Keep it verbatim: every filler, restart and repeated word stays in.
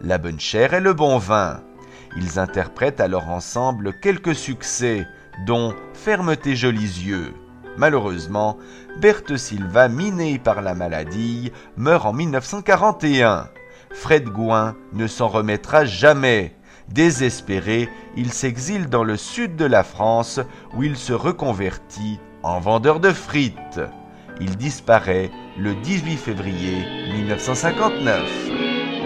La bonne chère et le bon vin. Ils interprètent alors ensemble quelques succès, dont Ferme tes jolis yeux. Malheureusement, Berthe Silva, miné par la maladie, meurt en mille neuf cent quarante et un. Fred Gouin ne s'en remettra jamais. Désespéré, il s'exile dans le sud de la France où il se reconvertit en vendeur de frites. Il disparaît le dix-huit février mille neuf cent cinquante-neuf.